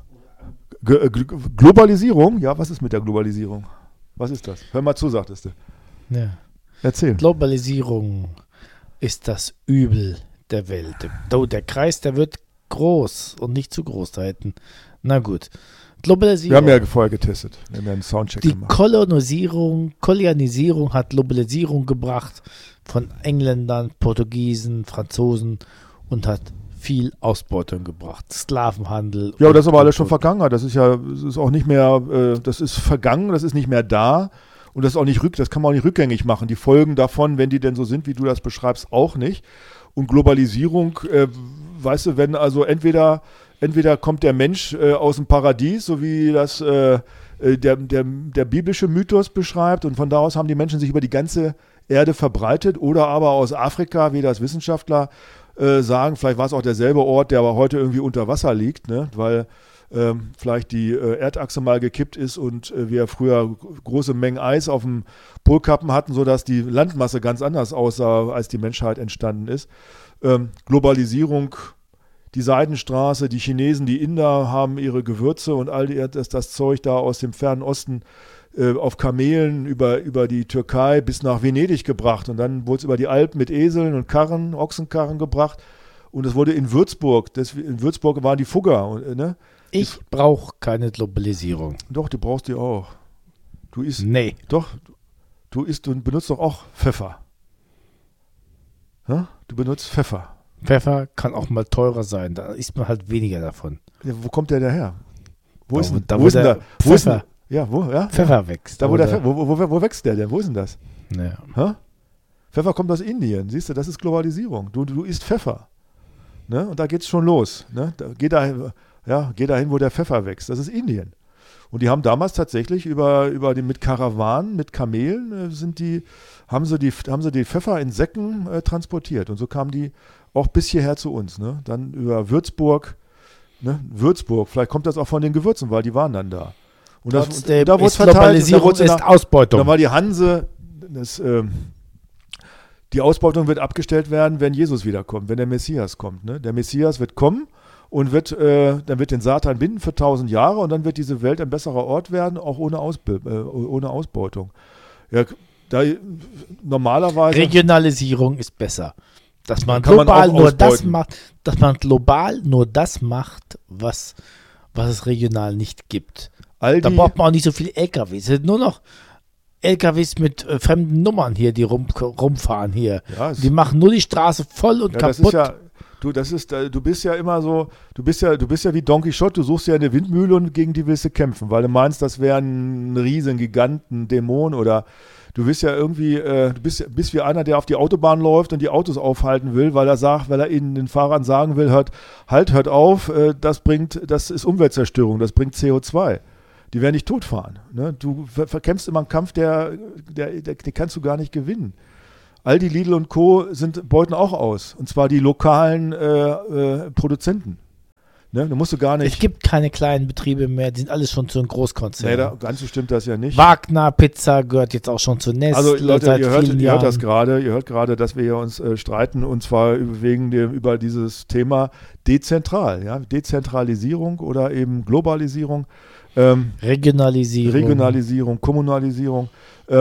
Globalisierung? Ja, was ist mit der Globalisierung? Was ist das? Hör mal zu, sagtest du. Ja. Erzähl. Globalisierung ist das Übel der Welt. Der Kreis, der wird groß und nicht zu groß da hinten. Na gut. Globalisierung. Wir haben ja vorher getestet. Wir haben ja einen Soundcheck Die gemacht. Kolonialisierung hat Globalisierung gebracht von Engländern, Portugiesen, Franzosen und hat viel Ausbeutung gebracht. Sklavenhandel. Ja, aber das ist aber alles schon vergangen. Das ist ja, das ist auch nicht mehr, das ist vergangen, das ist nicht mehr da. Und das ist auch nicht das kann man auch nicht rückgängig machen. Die Folgen davon, wenn die denn so sind, wie du das beschreibst, auch nicht. Und Globalisierung, weißt du, wenn also entweder kommt der Mensch aus dem Paradies, so wie das der biblische Mythos beschreibt, und von da aus haben die Menschen sich über die ganze Erde verbreitet, oder aber aus Afrika, wie das Wissenschaftler sagen, vielleicht war es auch derselbe Ort, der aber heute irgendwie unter Wasser liegt, ne? Weil vielleicht die Erdachse mal gekippt ist und wir früher große Mengen Eis auf dem Polkappen hatten, sodass die Landmasse ganz anders aussah, als die Menschheit entstanden ist. Globalisierung, die Seidenstraße, die Chinesen, die Inder haben ihre Gewürze und all das Zeug da aus dem fernen Osten auf Kamelen über die Türkei bis nach Venedig gebracht. Und dann wurde es über die Alpen mit Eseln und Karren, Ochsenkarren gebracht. Und es wurde in Würzburg, in Würzburg waren die Fugger, ne? Ich brauche keine Globalisierung. Doch, du brauchst die auch. Du isst. Nee. Doch, du benutzt doch auch Pfeffer. Ja? Du benutzt Pfeffer. Pfeffer kann auch mal teurer sein, da isst man halt weniger davon. Ja, wo kommt der daher? Wo ist denn Pfeffer Pfeffer wächst. Da, wo wächst der denn? Wo ist denn das? Ja. Ha? Pfeffer kommt aus Indien. Siehst du, das ist Globalisierung. Du isst Pfeffer. Ne? Und da geht's schon los. Ne? Geh dahin, wo der Pfeffer wächst. Das ist Indien. Und die haben damals tatsächlich mit Karawanen, mit Kamelen, haben sie die Pfeffer in Säcken transportiert. Und so kamen die auch bis hierher zu uns. Ne? Dann über Würzburg. Ne? Würzburg, vielleicht kommt das auch von den Gewürzen, weil die waren dann da. Und da wurde es verteilt. Globalisierung ist Ausbeutung. Da war die Hanse, die Ausbeutung wird abgestellt werden, wenn Jesus wiederkommt, wenn der Messias kommt. Ne? Der Messias wird kommen und dann wird den Satan binden für 1000 Jahre, und dann wird diese Welt ein besserer Ort werden, auch ohne Ausbeutung. Ja, normalerweise... Regionalisierung ist besser. Dass man global nur das macht, was es regional nicht gibt. Da braucht man auch nicht so viele LKWs. Es sind nur noch LKWs mit fremden Nummern hier, die rumfahren hier. Ja, die machen nur die Straße voll und kaputt. Du bist ja immer so, du bist ja wie Don Quixote, du suchst ja eine Windmühle und gegen die willst du kämpfen, weil du meinst, das wäre ein riesen Giganten, Dämon, oder du bist ja irgendwie, bist wie einer, der auf die Autobahn läuft und die Autos aufhalten will, weil er ihnen den Fahrern sagen will, hört auf, das ist Umweltzerstörung, das bringt CO2. Die werden dich totfahren. Ne? Du verkämpfst immer einen Kampf, den kannst du gar nicht gewinnen. Aldi, Lidl und Co. beuten auch aus. Und zwar die lokalen Produzenten. Ne? Da musst du gar nicht. Es gibt keine kleinen Betriebe mehr, die sind alles schon zu einem Großkonzern. Nee, ganz so stimmt das ja nicht. Wagner Pizza gehört jetzt auch schon zu Nestle. Also Leute, ihr hört das gerade. Ihr hört gerade, dass wir hier uns streiten, und zwar über dieses Thema dezentral. Ja? Dezentralisierung oder eben Globalisierung. Regionalisierung, Kommunalisierung.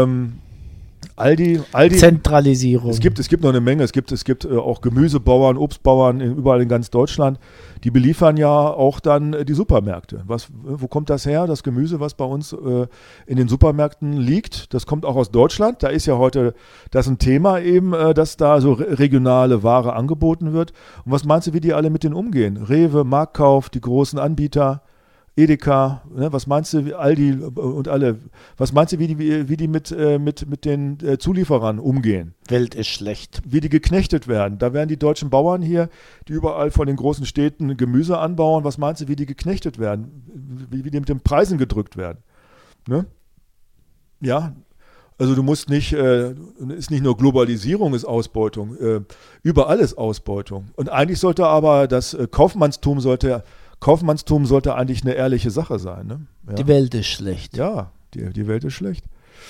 Aldi. Zentralisierung. Es gibt noch eine Menge. Es gibt auch Gemüsebauern, Obstbauern überall in ganz Deutschland. Die beliefern ja auch dann die Supermärkte. Wo kommt das her? Das Gemüse, was bei uns in den Supermärkten liegt, das kommt auch aus Deutschland. Da ist ja heute das ein Thema eben, dass da so regionale Ware angeboten wird. Und was meinst du, wie die alle mit denen umgehen? Rewe, Marktkauf, die großen Anbieter, Edeka, ne, was meinst du, Aldi und alle, was meinst du, wie die mit den Zulieferern umgehen? Welt ist schlecht. Wie die geknechtet werden. Da werden die deutschen Bauern hier, die überall von den großen Städten Gemüse anbauen, was meinst du, wie die geknechtet werden? Wie die mit den Preisen gedrückt werden? Ne? Ja, also du musst nicht, ist nicht nur Globalisierung, ist Ausbeutung, überall ist Ausbeutung. Und eigentlich sollte aber das Kaufmannstum sollte eigentlich eine ehrliche Sache sein. Ne? Ja. Die Welt ist schlecht. Ja, die Welt ist schlecht.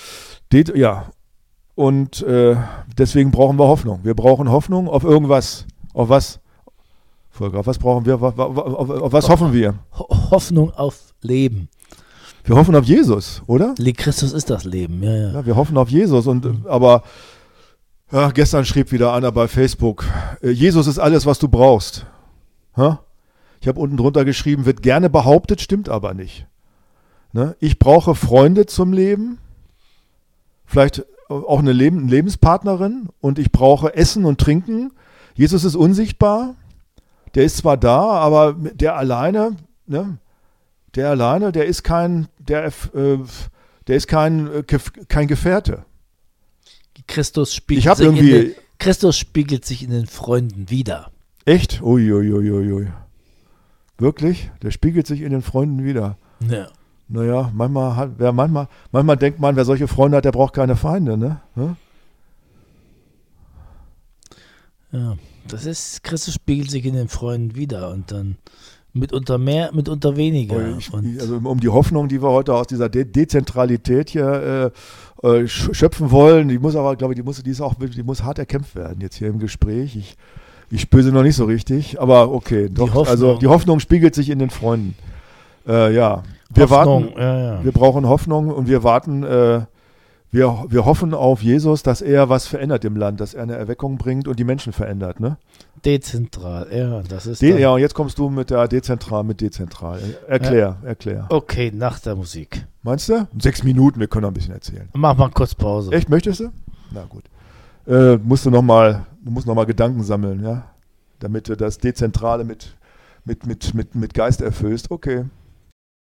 Und deswegen brauchen wir Hoffnung. Wir brauchen Hoffnung auf irgendwas. Auf was? Volker, was brauchen wir? Auf was hoffen wir? Hoffnung auf Leben. Wir hoffen auf Jesus, oder? Christus ist das Leben, ja. Wir hoffen auf Jesus. Aber gestern schrieb wieder einer bei Facebook, Jesus ist alles, was du brauchst. Ich habe unten drunter geschrieben, wird gerne behauptet, stimmt aber nicht. Ne? Ich brauche Freunde zum Leben, vielleicht auch eine Lebenspartnerin, und ich brauche Essen und Trinken. Jesus ist unsichtbar, der ist zwar da, aber der alleine, ne? Der ist kein Gefährte. Christus spiegelt sich in den Freunden wider. Echt? Uiuiuiui. Wirklich? Der spiegelt sich in den Freunden wider. Ja. Naja, manchmal denkt man, wer solche Freunde hat, der braucht keine Feinde, ne? Ja, Christus spiegelt sich in den Freunden wider und dann mitunter mehr, mitunter weniger. Also um die Hoffnung, die wir heute aus dieser Dezentralität hier schöpfen wollen, die muss aber, glaube ich, die muss hart erkämpft werden jetzt hier im Gespräch. Ich spüre sie noch nicht so richtig, aber okay. Die Hoffnung spiegelt sich in den Freunden. Wir brauchen Hoffnung und wir warten, wir hoffen auf Jesus, dass er was verändert im Land, dass er eine Erweckung bringt und die Menschen verändert, ne? Dezentral, ja, das ist ja, und jetzt kommst du mit dezentral. Erklär. Okay, nach der Musik. Meinst du? 6 Minuten, wir können noch ein bisschen erzählen. Mach mal kurz Pause. Echt, möchtest du? Na gut. Du musst noch mal Gedanken sammeln, ja? Damit du das Dezentrale mit Geist erfüllst. Okay.